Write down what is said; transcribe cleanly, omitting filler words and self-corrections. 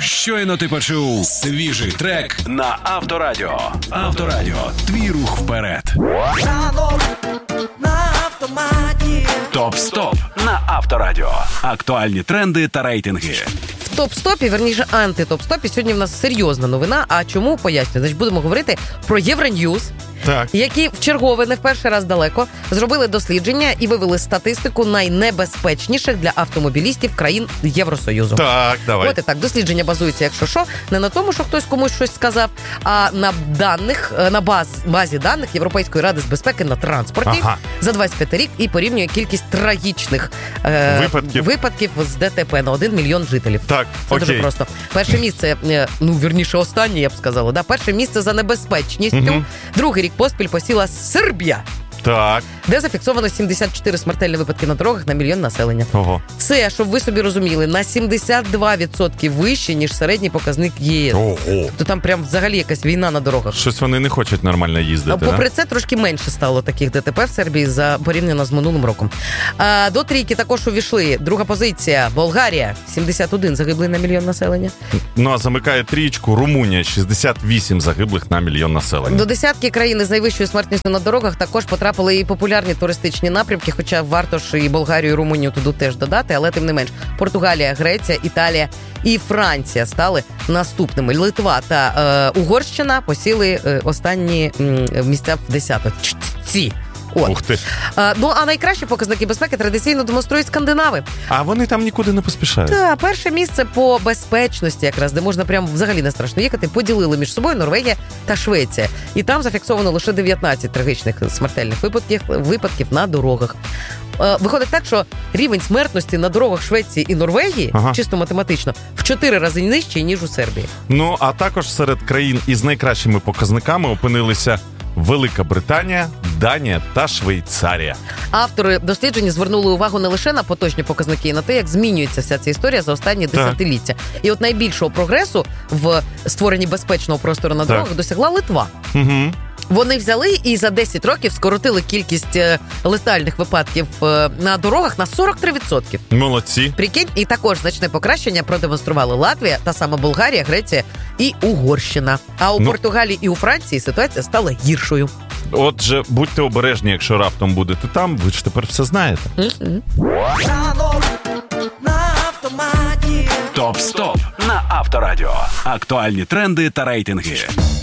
Щойно ти почув свіжий трек на Авторадіо. Авторадіо. Твій рух вперед. Топ-стоп на Авторадіо. Актуальні тренди та рейтинги. В топ-стопі, верніше анти-топ-стопі, сьогодні в нас серйозна новина. А чому? Поясню. Значить, будемо говорити про Євроньюз, які вчергове, не в перший раз далеко, зробили дослідження і вивели статистику найнебезпечніших для автомобілістів країн Євросоюзу. Так, давай. От і так, дослідження базується, якщо що, не на тому, що хтось комусь щось сказав, а на даних, на базі даних Європейської ради з безпеки на транспорті за 25 рік і порівнює кількість трагічних випадків з ДТП на 1 мільйон жителів. Так, це дуже просто. Перше місце, вірніше останнє, я б сказала, да? Перше місце за небезпечністю. Другий рік поспіль посіла Сербія. Так. Де зафіксовано 74 смертельні випадки на дорогах на мільйон населення. Ого. Це, щоб ви собі розуміли, на 72% вище, ніж середній показник ЄС. Ого. Тобто там прям взагалі якась війна на дорогах. Щось вони не хочуть нормально їздити, попри це, трошки менше стало таких ДТП в Сербії порівняно з минулим роком. До трійки також увійшли. Друга позиція – Болгарія. 71 загиблих на мільйон населення. Ну, а замикає трійку Румунія. 68 загиблих на мільйон населення. До десятки країн з найвищою смертністю на дорогах також потрапили і популярні туристичні напрямки, хоча варто ж і Болгарію, і Румунію туди теж додати, але тим не менш. Португалія, Греція, Італія і Франція стали наступними. Литва та Угорщина посіли останні місця в десятці. Ух ти. А найкращі показники безпеки традиційно демонструють скандинави. А вони там нікуди не поспішають. Так, перше місце по безпечності якраз, де можна прям взагалі не страшно їхати, поділили між собою Норвегія та Швеція. І там зафіксовано лише 19 трагічних смертельних випадків на дорогах. Виходить так, що рівень смертності на дорогах Швеції і Норвегії, чисто математично, в 4 рази нижчий, ніж у Сербії. Ну, а також серед країн із найкращими показниками опинилися Велика Британія, Данія та Швейцарія. Автори дослідження звернули увагу не лише на поточні показники, і на те, як змінюється вся ця історія за останні десятиліття. І от найбільшого прогресу в створенні безпечного простору на дорогах досягла Литва. Угу. Вони взяли і за 10 років скоротили кількість летальних випадків на дорогах на 43%. Молодці. Прикинь, і також значне покращення продемонстрували Латвія, та сама Болгарія, Греція і Угорщина. А у Португалії і у Франції ситуація стала гіршою. Отже, будьте обережні, якщо раптом будете там, ви ж тепер все знаєте. Топ-стоп на Авторадіо. Актуальні тренди та рейтинги.